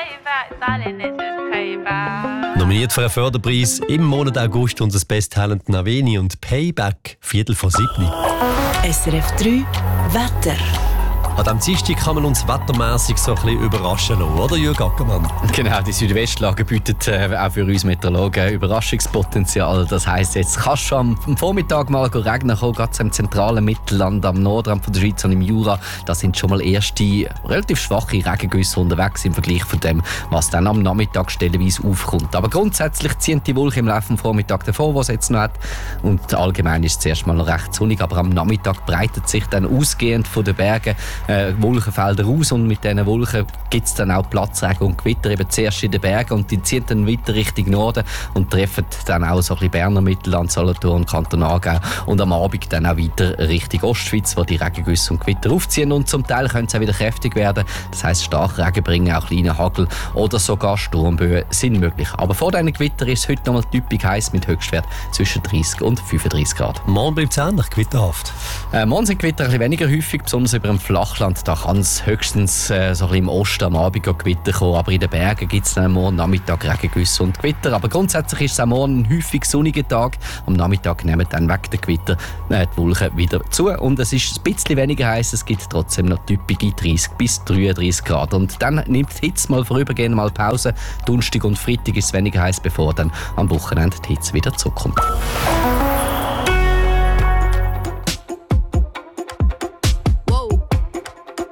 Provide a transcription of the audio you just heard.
payback, darling, this is payback. Nominiert für einen Förderpreis im Monat August unser Best Talent Naveni und Payback, 6:45. SRF 3 Wetter. An diesem Dienstag kann man uns wettermässig so ein bisschen überraschen lassen, oder Jürg Ackermann? Genau, die Südwestlage bietet auch für uns Meteorologen Überraschungspotenzial. Das heisst, jetzt kann es schon am Vormittag mal regnen kommen, gerade im zentralen Mittelland, am Nordrand von der Schweiz und im Jura. Da sind schon mal erste relativ schwache Regengüsse unterwegs im Vergleich von dem, was dann am Nachmittag stellenweise aufkommt. Aber grundsätzlich ziehen die Wolken im Laufe des Vormittags davor, was es jetzt noch hat. Und allgemein ist es zuerst mal noch recht sonnig, aber am Nachmittag breitet sich dann ausgehend von den Bergen Wolkenfelder aus und mit diesen Wolken gibt es dann auch Platzregen und Gewitter eben zuerst in den Bergen und die ziehen dann weiter Richtung Norden und treffen dann auch so ein bisschen Berner Mittelland, Solothurn, Kanton Aargau und am Abend dann auch weiter Richtung Ostschweiz, wo die Regengüsse und Gewitter aufziehen und zum Teil können es auch wieder kräftig werden. Das heisst, starke Regen bringen auch kleine Hagel oder sogar Sturmböen sind möglich. Aber vor diesen Gewitter ist es heute noch mal typisch heiß mit Höchstwert zwischen 30 und 35 Grad. Morgen bleibt es ähnlich gewitterhaft. Morgen sind Gewitter ein bisschen weniger häufig, besonders über dem Flachland. Da kann es höchstens so ein bisschen im Osten am Abend Gewitter kommen, aber in den Bergen gibt es dann morgen Nachmittag Regengüsse und Gewitter. Aber grundsätzlich ist es auch morgen ein häufig sonniger Tag. Am Nachmittag nehmen dann weg der Gewitter die Wolken wieder zu und es ist ein bisschen weniger heiß. Es gibt trotzdem noch typische 30 bis 33 Grad. Und dann nimmt die Hitze mal vorübergehend mal Pause. Donnerstag und Freitag ist es weniger heiß, bevor dann am Wochenende die Hitze wieder zurückkommt.